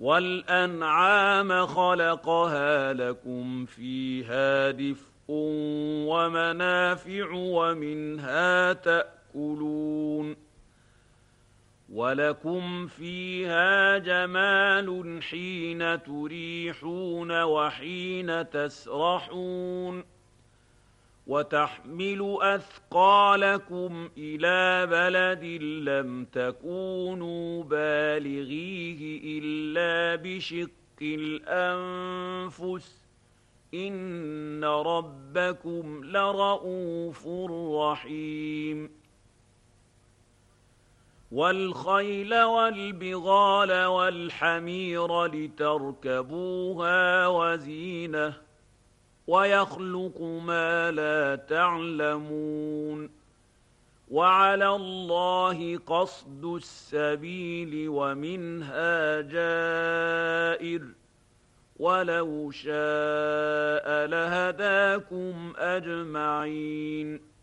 وَالْأَنْعَامَ خَلَقَهَا لَكُمْ فِيهَا دِفْءٌ وَمَنَافِعُ وَمِنْهَا تَأْكُلُونَ وَلَكُمْ فِيهَا جَمَالٌ حِينَ تُرِيحُونَ وَحِينَ تَسْرَحُونَ وَتَحْمِلُ أَثْقَالَكُمْ إِلَىٰ بَلَدٍ لَّمْ تَكُونُوا بَالِغِيهِ إِلَّا بِشِقِّ الْأَنفُسِ ۚ إِنَّ رَبَّكُمْ لَرَءُوفٌ رَّحِيمٌ وَالْخَيْلَ وَالْبِغَالَ وَالْحَمِيرَ لِتَرْكَبُوهَا وَزِينَةً ۚ وَيَخْلُقُ مَا لَا تَعْلَمُونَ وَعَلَى اللَّهِ قَصْدُ السَّبِيلِ وَمِنْهَا جَائِرٌ ۚ وَلَوْ شَاءَ لَهَدَاكُمْ أَجْمَعِينَ